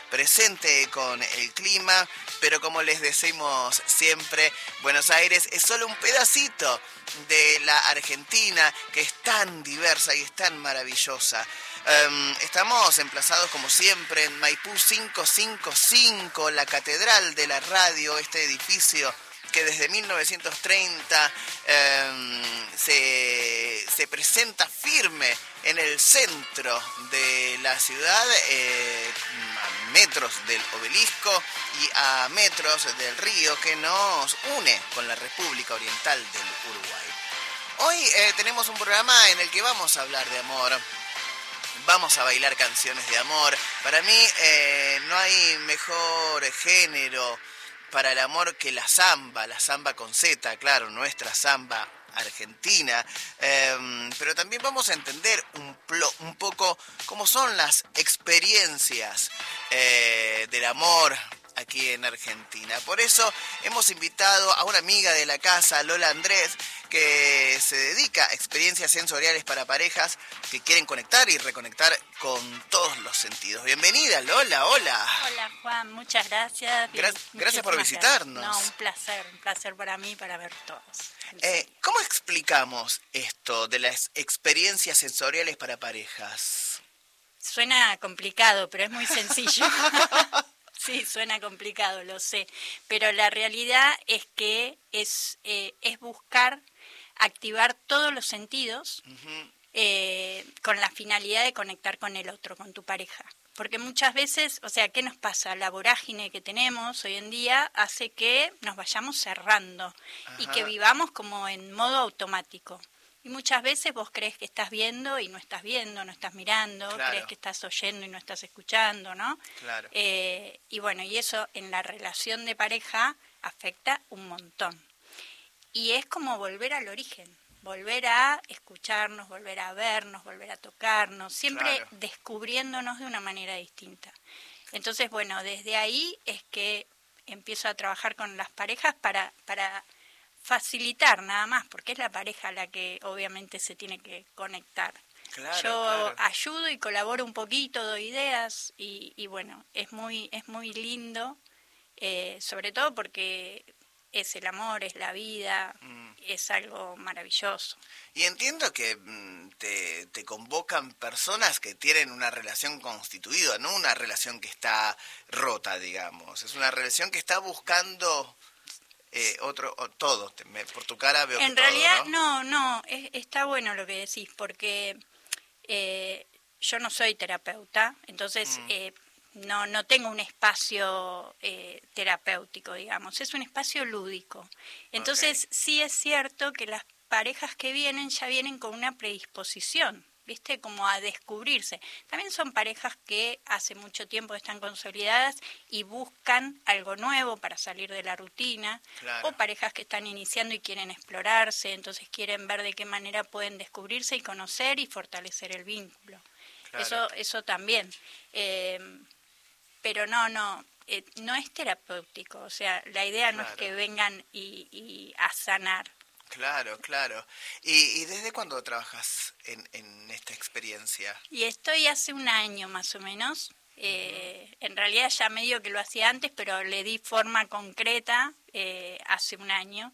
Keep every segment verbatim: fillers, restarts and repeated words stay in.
presente con el clima, pero como les decimos siempre, Buenos Aires es solo un pedacito de la Argentina, que es tan diversa y es tan maravillosa. Um, estamos emplazados como siempre en Maipú quinientos cincuenta y cinco, la catedral de la radio, este edificio que desde mil novecientos treinta um, se, se presenta firme en el centro de la ciudad, eh, a metros del obelisco y a metros del río que nos une con la República Oriental del Uruguay. Hoy eh, tenemos un programa en el que vamos a hablar de amor. Vamos a bailar canciones de amor. Para mí eh, no hay mejor género para el amor que la samba, la samba con Z, claro, nuestra samba argentina. Eh, pero también vamos a entender un, plo, un poco cómo son las experiencias eh, del amor aquí en Argentina. Por eso hemos invitado a una amiga de la casa, Lola Andrés, que se dedica a experiencias sensoriales para parejas que quieren conectar y reconectar con todos los sentidos. Bienvenida, Lola, hola. Hola, Juan, muchas gracias. Gra- gracias por visitarnos. Gracias. No, un placer, un placer para mí, para ver todos. Eh, ¿Cómo explicamos esto de las experiencias sensoriales para parejas? Suena complicado, pero es muy sencillo. Sí, suena complicado, lo sé, pero la realidad es que es, eh, es buscar activar todos los sentidos uh-huh. eh, con la finalidad de conectar con el otro, con tu pareja. Porque muchas veces, o sea, ¿qué nos pasa? La vorágine que tenemos hoy en día hace que nos vayamos cerrando Ajá. y que vivamos como en modo automático. Y muchas veces vos crees que estás viendo y no estás viendo, no estás mirando, claro. crees que estás oyendo y no estás escuchando, ¿no? Claro. Eh, y bueno, y eso en la relación de pareja afecta un montón. Y es como volver al origen, volver a escucharnos, volver a vernos, volver a tocarnos, siempre claro. descubriéndonos de una manera distinta. Entonces, bueno, desde ahí es que empiezo a trabajar con las parejas para... para facilitar nada más, porque es la pareja la que obviamente se tiene que conectar. Claro, Yo claro. ayudo y colaboro un poquito, doy ideas y, y bueno, es muy es muy lindo, eh, sobre todo porque es el amor, es la vida, mm. es algo maravilloso. Y entiendo que mm, te, te convocan personas que tienen una relación constituida, no una relación que está rota, digamos, es una relación que está buscando... Eh, otro, o, todo, me, por tu cara veo en que realidad todo, ¿no? no, no, es, está bueno lo que decís, porque eh, yo no soy terapeuta, entonces mm. eh, no, no tengo un espacio eh, terapéutico, digamos, es un espacio lúdico. Entonces okay. sí es cierto que las parejas que vienen ya vienen con una predisposición, ¿viste? Como a descubrirse. También son parejas que hace mucho tiempo están consolidadas y buscan algo nuevo para salir de la rutina. Claro. O parejas que están iniciando y quieren explorarse, entonces quieren ver de qué manera pueden descubrirse y conocer y fortalecer el vínculo. Claro. Eso, eso también. Eh, pero no, no, eh, no es terapéutico. O sea, la idea claro. no es que vengan y, y a sanar. Claro, claro. ¿Y, y desde cuándo trabajas en, en esta experiencia? Y estoy hace un año más o menos. Eh, uh-huh. En realidad ya medio que lo hacía antes, pero le di forma concreta eh, hace un año.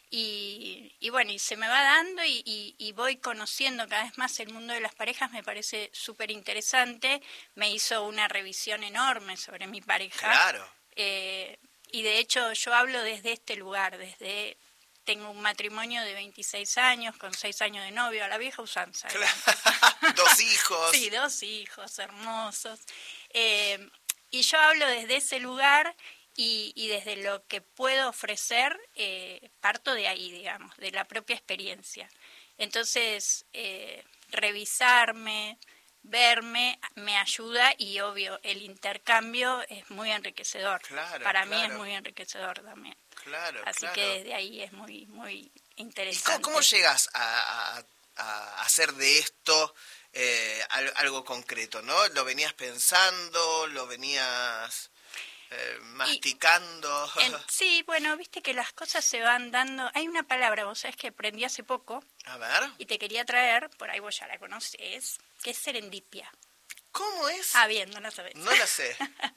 Y, y bueno, y se me va dando y, y, y voy conociendo cada vez más el mundo de las parejas. Me parece súper interesante. Me hizo una revisión enorme sobre mi pareja. Claro. Eh, y de hecho yo hablo desde este lugar, desde... Tengo un matrimonio de veintiséis años, con seis años de novio, a la vieja usanza. Claro. Dos hijos. Sí, dos hijos hermosos. Eh, y yo hablo desde ese lugar y, y desde lo que puedo ofrecer, eh, parto de ahí, digamos, de la propia experiencia. Entonces, eh, revisarme, verme, me ayuda y, obvio, el intercambio es muy enriquecedor. Claro, Para claro. mí es muy enriquecedor también. Claro, Así claro. que desde ahí es muy muy interesante. ¿Y cómo, cómo llegas a, a, a hacer de esto eh, algo concreto, no? ¿Lo venías pensando? ¿Lo venías eh, masticando? Y, en, sí, bueno, viste que las cosas se van dando. Hay una palabra, vos sabés que aprendí hace poco. A ver. Y te quería traer, por ahí vos ya la conocés, que es serendipia. ¿Cómo es? Ah, bien, no la sabés. No la sé.